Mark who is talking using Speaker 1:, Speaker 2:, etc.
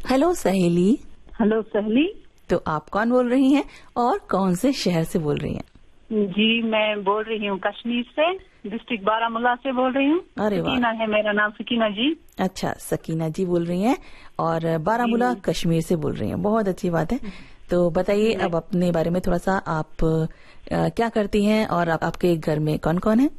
Speaker 1: Hello सहेली।
Speaker 2: Hello सहेली।
Speaker 1: तो आप कौन बोल रही हैं और कौन से शहर से बोल रही हैं?
Speaker 2: जी मैं बोल रही हूँ कश्मीर से, डिस्ट्रिक्ट बारामूला से बोल रही हूँ।
Speaker 1: अरे वाह,
Speaker 2: सकीना है मेरा नाम, सकीना जी।
Speaker 1: अच्छा, सकीना जी बोल रही हैं और बारामूला कश्मीर से बोल रही हैं। बहुत अच्छी बात है। तो बताइए अब अपने बारे में थोड़ा सा, आप क्या करती हैं और आपके घर में कौन कौन है?